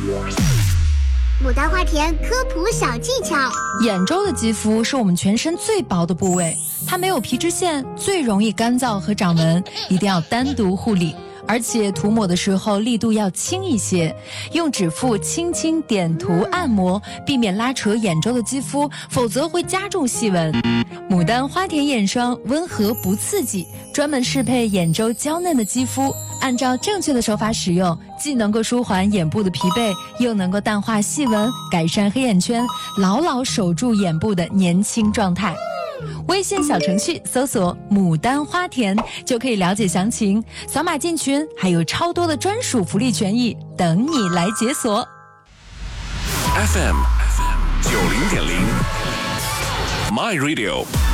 牡丹花田科普小技巧。 眼周的肌肤是我们全身最薄的部位，它没有皮脂腺，最容易干燥和长纹，一定要单独护理。而且涂抹的时候力度要轻一些，用指腹轻轻点涂按摩，避免拉扯眼周的肌肤，否则会加重细纹。牡丹花田眼霜温和不刺激，专门适配眼周娇嫩的肌肤，按照正确的手法使用，既能够舒缓眼部的疲惫，又能够淡化细纹，改善黑眼圈，牢牢守住眼部的年轻状态。微信小程序搜索牡丹花田就可以了解详情，扫码进群还有超多的专属福利权益等你来解锁。 FM 90.0 My Radio